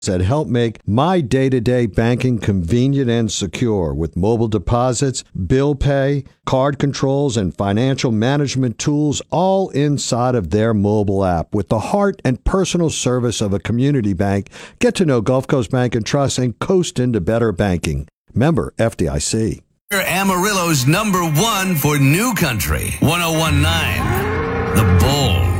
that help make my day-to-day banking convenient and secure with mobile deposits, bill pay, card controls, and financial management tools all inside of their mobile app. With the heart and personal service of a community bank, get to know Gulf Coast Bank and Trust and coast into better banking. Member FDIC. Amarillo's #1 for New Country, 101.9 The Bull.